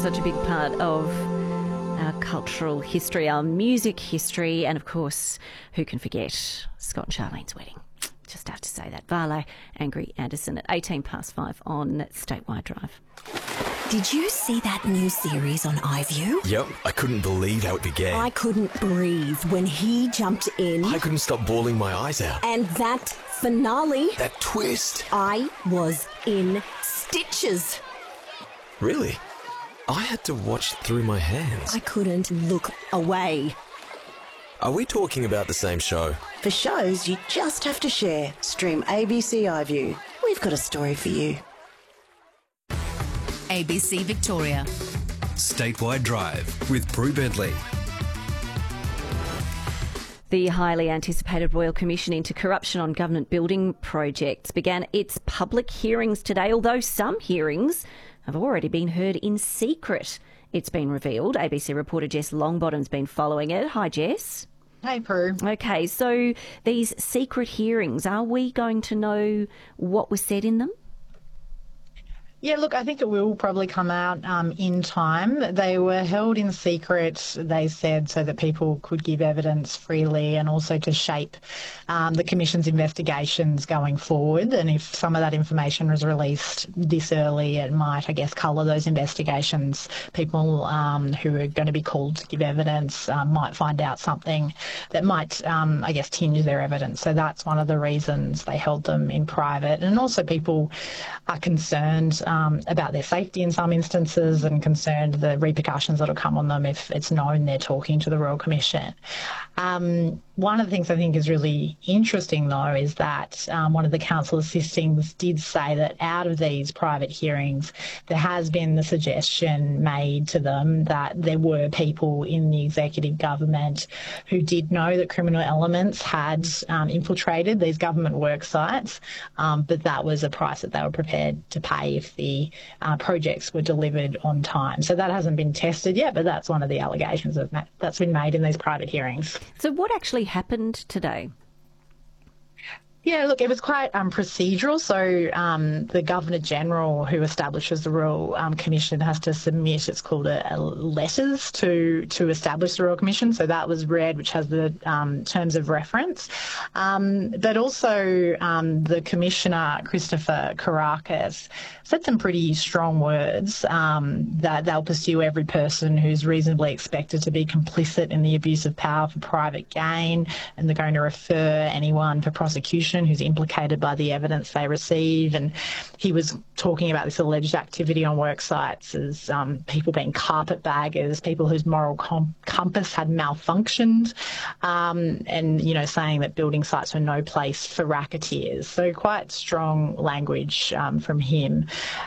such a big part of our cultural history, our music history, and of course, who can forget Scott and Charlene's wedding? Just have to say that. Vale, Angry Anderson at 5:18 on Statewide Drive. Did you see that new series on iView? Yep, I couldn't believe how it began. I couldn't breathe when he jumped in. I couldn't stop bawling my eyes out. And that finale. That twist. I was in stitches. Really? I had to watch through my hands. I couldn't look away. Are we talking about the same show? For shows you just have to share, stream ABC iView. We've got a story for you. ABC Victoria. Statewide Drive with Prue Bentley. The highly anticipated Royal Commission into Corruption on Government Building Projects began its public hearings today, although some hearings have already been heard in secret. It's been revealed. ABC reporter Jess Longbottom's been following it. Hi, Jess. Hey, Prue. Okay, so these secret hearings, are we going to know what was said in them? Yeah, look, I think it will probably come out in time. They were held in secret, they said, so that people could give evidence freely and also to shape the Commission's investigations going forward. And if some of that information was released this early, it might, I guess, colour those investigations. People who are going to be called to give evidence might find out something that might, I guess, tinge their evidence. So that's one of the reasons they held them in private. And also people are concerned about their safety in some instances and concerned the repercussions that will come on them if it's known they're talking to the Royal Commission. One of the things I think is really interesting, though, is that one of the council assistings did say that out of these private hearings, there has been the suggestion made to them that there were people in the executive government who did know that criminal elements had infiltrated these government work sites, but that was a price that they were prepared to pay if the projects were delivered on time. So that hasn't been tested yet, but that's one of the allegations that's been made in these private hearings. So what actually happened today? Yeah, look, it was quite procedural. So the Governor-General who establishes the Royal Commission has to submit, it's called letters to establish the Royal Commission. So that was read, which has the terms of reference. But also the Commissioner, Christopher Kourakis, said some pretty strong words that they'll pursue every person who's reasonably expected to be complicit in the abuse of power for private gain, and they're going to refer anyone for prosecution who's implicated by the evidence they receive. And he was talking about this alleged activity on work sites as people being carpetbaggers, people whose moral compass had malfunctioned, and, you know, saying that building sites were no place for racketeers. So quite strong language from him.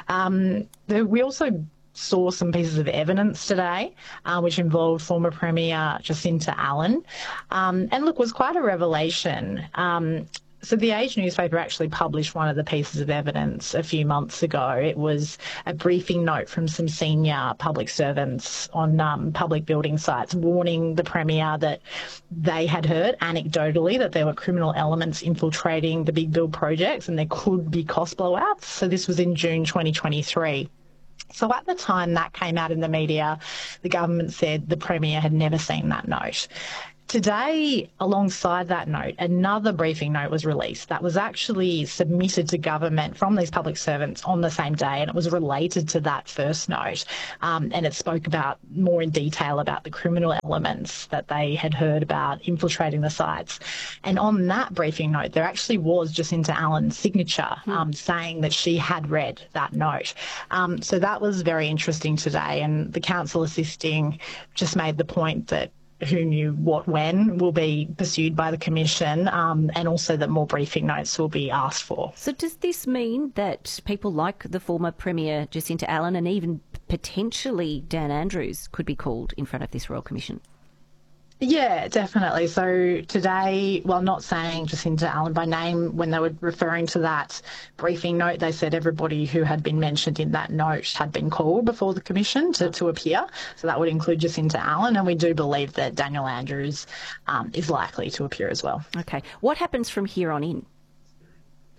We also saw some pieces of evidence today, which involved former Premier Jacinta Allan. And look, was quite a revelation. So the Age newspaper actually published one of the pieces of evidence a few months ago. It was a briefing note from some senior public servants on public building sites warning the Premier that they had heard anecdotally that there were criminal elements infiltrating the big build projects and there could be cost blowouts. So this was in June 2023. So at the time that came out in the media, the government said the Premier had never seen that note. Today, alongside that note, another briefing note was released that was actually submitted to government from these public servants on the same day, and it was related to that first note. And it spoke about more in detail about the criminal elements that they had heard about infiltrating the sites. And on that briefing note, there actually was Jacinta Allan's signature saying that she had read that note. So that was very interesting today. And the council assisting just made the point that who knew what when will be pursued by the Commission, and also that more briefing notes will be asked for. So does this mean that people like the former Premier Jacinta Allan and even potentially Dan Andrews could be called in front of this Royal Commission? Yeah, definitely. So today, while not saying Jacinta Allan by name, when they were referring to that briefing note, they said everybody who had been mentioned in that note had been called before the Commission to appear. So that would include Jacinta Allan, and we do believe that Daniel Andrews is likely to appear as well. Okay. What happens from here on in?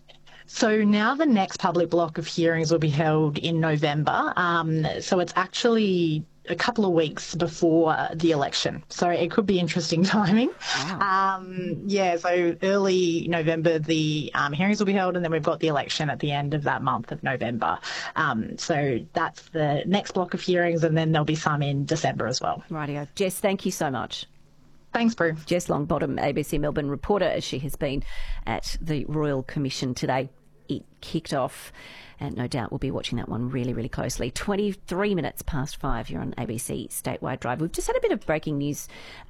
So now the next public block of hearings will be held in November. So it's actually a couple of weeks before the election. So it could be interesting timing. Wow. So early November, the hearings will be held, and then we've got the election at the end of that month of November. So that's the next block of hearings, and then there'll be some in December as well. Rightio. Jess, thank you so much. Thanks, Prue. Jess Longbottom, ABC Melbourne reporter, as she has been at the Royal Commission today. It kicked off, and no doubt we'll be watching that one really, really closely. 23 minutes past 5, you're on ABC Statewide Drive. We've just had a bit of breaking news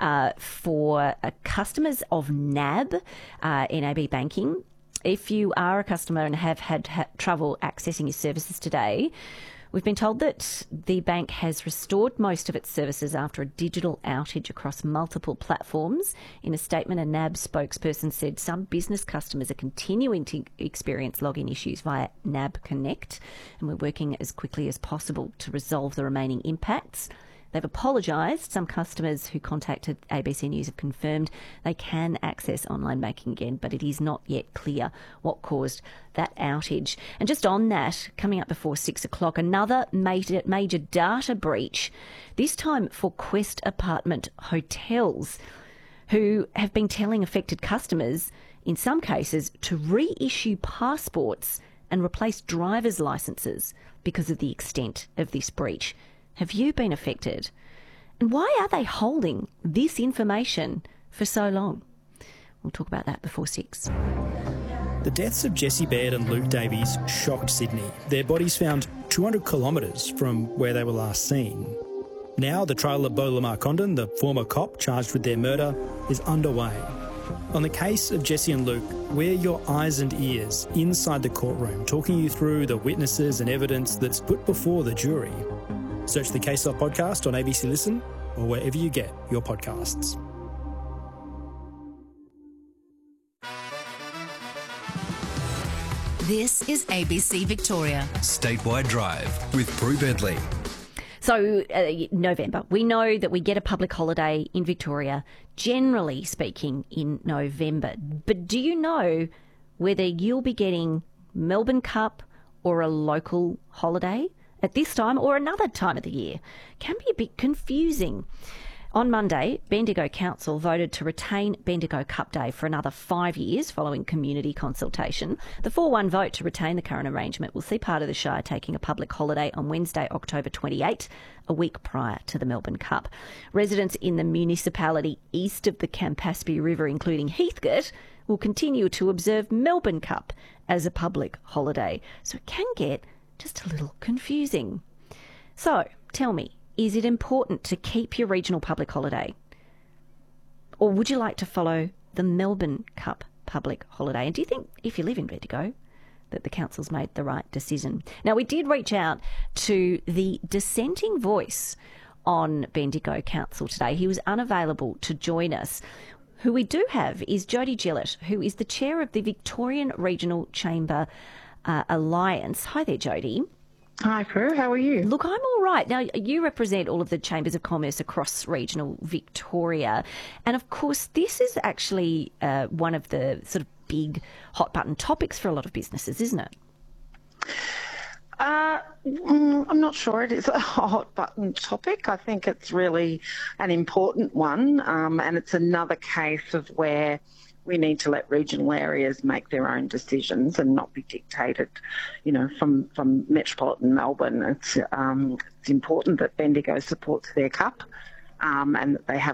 for customers of NAB in AB Banking. If you are a customer and have had trouble accessing your services today, we've been told that the bank has restored most of its services after a digital outage across multiple platforms. In a statement, a NAB spokesperson said some business customers are continuing to experience login issues via NAB Connect, and we're working as quickly as possible to resolve the remaining impacts. They've apologised. Some customers who contacted ABC News have confirmed they can access online banking again, but it is not yet clear what caused that outage. And just on that, coming up before 6 o'clock, another major data breach, this time for Quest Apartment Hotels, who have been telling affected customers, in some cases, to reissue passports and replace driver's licences because of the extent of this breach. Have you been affected? And why are they holding this information for so long? We'll talk about that before 6. The deaths of Jessie Baird and Luke Davies shocked Sydney. Their bodies found 200 kilometres from where they were last seen. Now the trial of Beau Lamar Condon, the former cop charged with their murder, is underway. On the case of Jessie and Luke, we're your eyes and ears inside the courtroom, talking you through the witnesses and evidence that's put before the jury. Search the Case Off podcast on ABC Listen or wherever you get your podcasts. This is ABC Victoria. Statewide Drive with Prue Bentley. So, November. We know that we get a public holiday in Victoria, generally speaking, in November. But do you know whether you'll be getting Melbourne Cup or a local holiday at this time or another time of the year? Can be a bit confusing. On Monday, Bendigo Council voted to retain Bendigo Cup Day for another 5 years following community consultation. The 4-1 vote to retain the current arrangement will see part of the Shire taking a public holiday on Wednesday, October 28, a week prior to the Melbourne Cup. Residents in the municipality east of the Campaspe River, including Heathcote, will continue to observe Melbourne Cup as a public holiday. So it can get just a little confusing. So, tell me, is it important to keep your regional public holiday? Or would you like to follow the Melbourne Cup public holiday? And do you think, if you live in Bendigo, that the council's made the right decision? Now, we did reach out to the dissenting voice on Bendigo Council today. He was unavailable to join us. Who we do have is Jodie Gillett, who is the chair of the Victorian Regional Chamber Alliance. Hi there, Jodie. Hi, Prue. How are you? Look, I'm all right. Now, you represent all of the chambers of commerce across regional Victoria. And, of course, this is actually one of the sort of big hot-button topics for a lot of businesses, isn't it? I'm not sure it is a hot-button topic. I think it's really an important one, and it's another case of where we need to let regional areas make their own decisions and not be dictated, from metropolitan Melbourne. It's important that Bendigo supports their cup and that they have